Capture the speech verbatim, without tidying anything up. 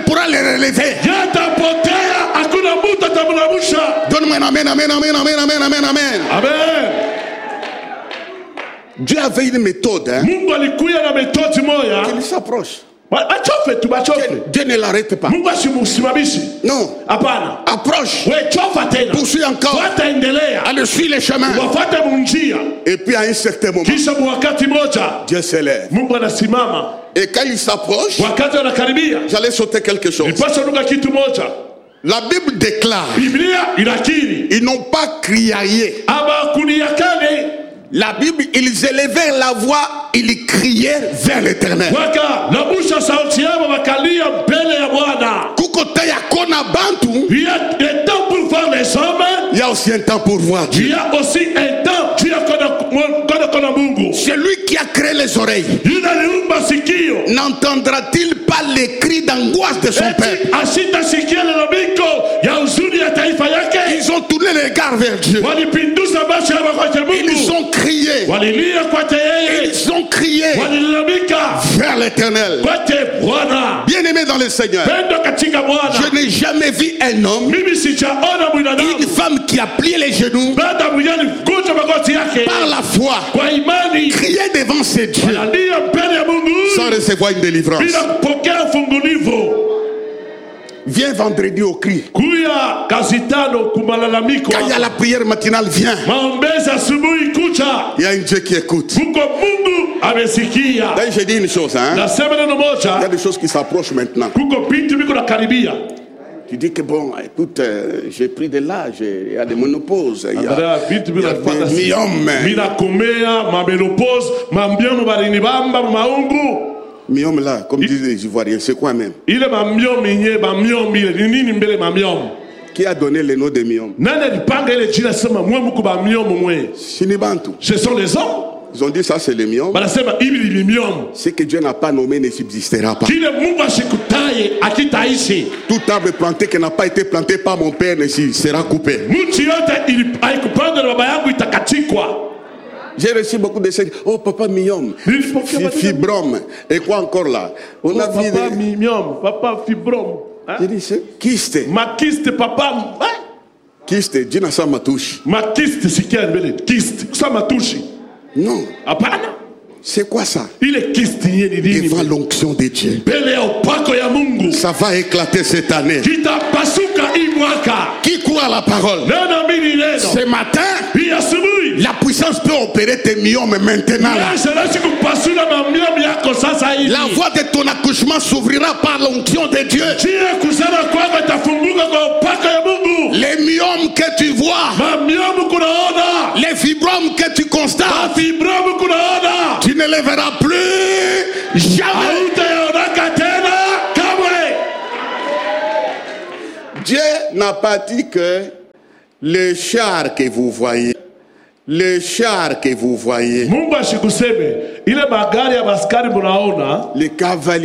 pourra les relever. Donne-moi un amen, amen, amen, amen, amen, amen, amen. Amen. Dieu avait une méthode, hein, Mungu alikuya na metodi moya. qu'il s'approche. Bachofe tu bachofe. Dieu ne l'arrête pas. Mungu asimusimamishi. Non. Hapana. Approche. We chofa tena. Poursuis encore. Fuata endelea. Allez, suis les chemins. Wafuate munjia. Et puis à un certain moment, Kisha wakati moja. Dieu s'élève. Mungu anasimama. Et quand il s'approche, Wakati anakaribia. j'allais sauter quelque chose. Nipasha nuka kitu moja. La Bible déclare, Biblia inakiri. ils n'ont pas crié. Aba kuniyakane. La Bible, ils élevèrent la voix, ils criaient vers l'Éternel. Waka nabusha sauti yao wakalia mbele ya Bwana. Kuko taya kona bantu, Il y a des temps pour voir les hommes. il y a aussi un temps pour voir Il Dieu. y a aussi un temps tu as kona kona Mungu. C'est lui qui a créé les oreilles. Yuna liumba sikio. N'entendra-t-il pas les cris d'angoisse de son peuple? Asita sikia lalamiko ya huzuni ya taifa yake. Ils ont tourné les regards vers Dieu. Walipinduza macho yao kwa Mungu. Ils ont crié. Walilia kwa yeye. Ils ont crié Walilalamika vers l'Éternel. kwa Bwana. Bien-aimé dans le Seigneur, Pendo katika Bwana. je n'ai jamais vu un homme, Mimi sijaona mwanadamu. une femme qui a plié les genoux Bada mwenye kuja magoti yake. par la foi, Kwa imani. crier devant ses dieux Analia mbele ya Mungu. sans recevoir une délivrance. Bila kupokea fungulivu. Viens vendredi au cri. Kuya kazi tano kumalalamiko. Quand il y a la prière matinale, viens. Maombezi asubuhi kucha. Il y a un Dieu qui écoute. Kuko Mungu amesikia. D'ailleurs, j'ai dit une chose, hein. Nasema neno Il y a moja. des choses qui s'approchent maintenant. Kuko bintu biko na karibia. Tu dis que bon, écoute, euh, j'ai pris de l'âge, il y a des monopauses, il y a, Andrea bintu il y biko a na des myomes. Mina komea mamelopose mambiano barini bamba maungu. Myomes là, comme disent les Ivoiriens, c'est quoi même? Ile mamiomi nye mamiomi ile ni nini mbele mamiomi. Qui a donné le nom de myomes? Nani alipanga ile jina sema mwe mko mamiomi mwe. Sinibantu. Ce sont les hommes. Ils ont dit ça c'est les myomes. Banasema hivi ni miomi. Ce que Dieu n'a pas nommé ne subsistera pas. Kile Mungu ashikutaye akitaishi. Tout arbre planté qui n'a pas été planté par mon père ne sera coupé. Mti yote haikupandwa na baba yangu itakatikwa. J'ai reçu beaucoup de choses. Oh papa myome, fibrome, et quoi encore là? On oh, a vu papa des... myome, papa fibrome. Hein? J'ai dit c'est kyste. Ma kyste papa. Hein? Kyste, Dina sa matouche. Ma kyste sikia mbele. Kyste, sa matouche. Non. Hapana. C'est quoi ça? Il est kyste yeni nini. Devant l'onction de Dieu. Mbele ya upako ya Mungu. Ça va éclater cette année. Kitapasuka hii mwaka. Qui croit à la parole? Neno mimi neno. Ce matin, hii asubuhi. La puissance peut opérer tes myomes maintenant. Là. La voie de ton accouchement s'ouvrira par l'onction de Dieu. Les myomes que tu vois, les fibromes que tu constates, tu ne les verras plus jamais. Dieu n'a pas dit que les chars que vous voyez, les chars que vous voyez, Mungu asikuseme ile magari ya maskari munaona, les cavaliers